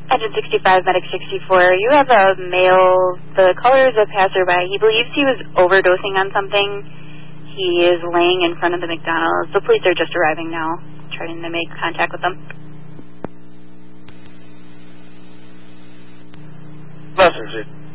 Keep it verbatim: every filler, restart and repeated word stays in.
Engine sixty-five, Medic sixty-four. You have a male. The caller is a passerby. He believes he was overdosing on something. He is laying in front of the McDonald's. The police are just arriving now, trying to make contact with them. Messenger.